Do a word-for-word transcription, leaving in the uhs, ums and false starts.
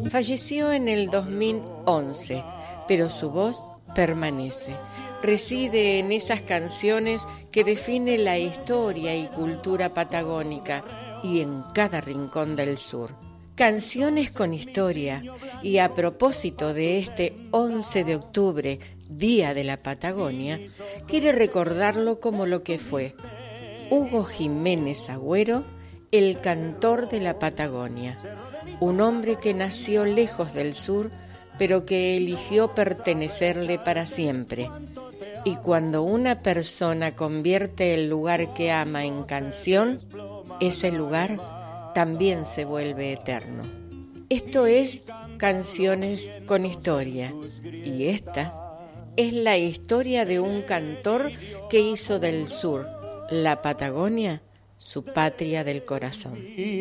Falleció en el dos mil once, pero su voz permanece. Reside en esas canciones que definen la historia y cultura patagónica y en cada rincón del sur. Canciones con historia. Y a propósito de este once de octubre, Día de la Patagonia, quiere recordarlo como lo que fue: Hugo Jiménez Agüero, el cantor de la Patagonia, un hombre que nació lejos del sur, pero que eligió pertenecerle para siempre. Y cuando una persona convierte el lugar que ama en canción, ese lugar también se vuelve eterno. Esto es Canciones con Historia, y esta es la historia de un cantor que hizo del sur, la Patagonia, su patria del corazón.